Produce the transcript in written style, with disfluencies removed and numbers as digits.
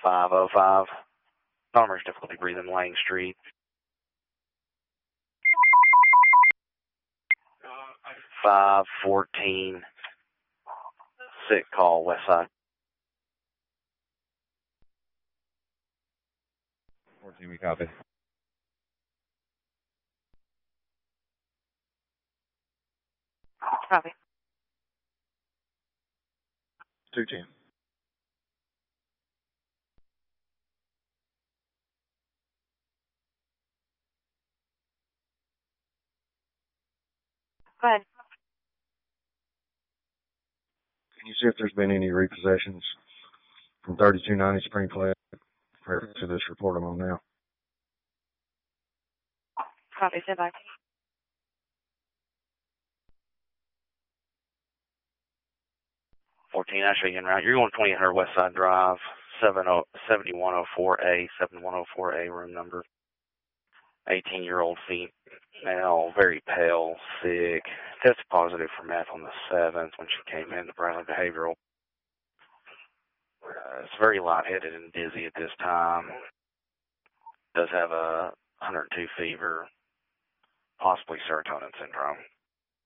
505. Farmer's difficulty breathing, Lang Street. 514. Sick call, West Side. 14, we copy. Copy. 210. Go ahead. Can you see if there's been any repossessions from 3290 Spring Flat prior to this report I'm on now? Copy. Stand by. 14, actually en route. You're going 2800 West Side Drive, 7104A, 7104A room number. 18-year-old female, very pale, sick. Tested positive for meth on the 7th when she came in to Bradley Behavioral. It's very lightheaded and dizzy at this time. Does have a 102 fever, possibly serotonin syndrome.